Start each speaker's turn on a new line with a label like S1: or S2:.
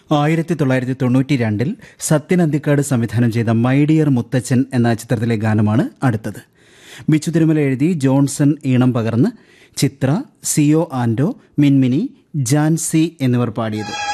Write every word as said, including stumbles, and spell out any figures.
S1: ആയിരത്തി തൊള്ളായിരത്തി തൊണ്ണൂറ്റി രണ്ടിൽ സത്യൻ അന്തിക്കാട് സംവിധാനം ചെയ്ത മൈ ഡിയർ മുത്തച്ഛൻ എന്ന ചിത്രത്തിലെ ഗാനമാണ് അടുത്തത്. ബിച്ചു തിരുമല എഴുതി ജോൺസൺ ഈണം പകർന്ന് ചിത്ര, സിയോ ആൻഡോ, മിൻമിനി, ജാൻസി എന്നിവർ പാടിയത്.